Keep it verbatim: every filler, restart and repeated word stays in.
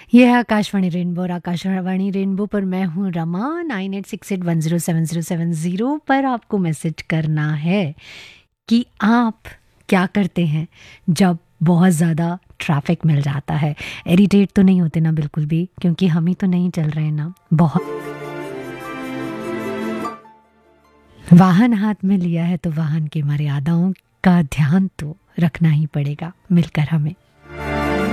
ये है आकाशवाणी रेनबो और आकाशवाणी रेनबो पर मैं हूँ Rama. Nine eight six eight one zero seven zero seven zero पर आपको मैसेज करना है कि आप क्या करते हैं जब बहुत ज़्यादा ट्रैफिक मिल जाता है। इरिटेट तो नहीं होते ना बिल्कुल भी, क्योंकि हम ही तो नहीं चल रहे हैं ना। बहुत वाहन हाथ में लिया है तो वाहन की मर्यादाओं का ध्यान तो रखना ही पड़ेगा, मिलकर हमें।